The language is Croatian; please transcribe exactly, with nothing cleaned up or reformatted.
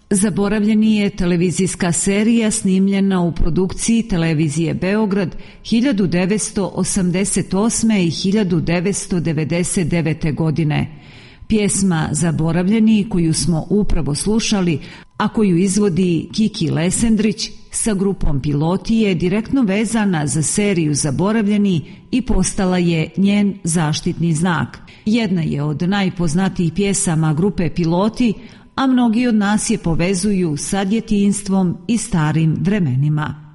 Zaboravljeni je televizijska serija snimljena u produkciji Televizije Beograd hiljadu devetsto osamdeset osme. i hiljadu devetsto devedeset devete. godine. Pjesma Zaboravljeni, koju smo upravo slušali, a koju izvodi Kiki Lesendrić sa grupom Piloti, je direktno vezana za seriju Zaboravljeni i postala je njen zaštitni znak. Jedna je od najpoznatijih pjesama grupe Piloti, a mnogi od nas je povezuju sa djetinjstvom i starim vremenima.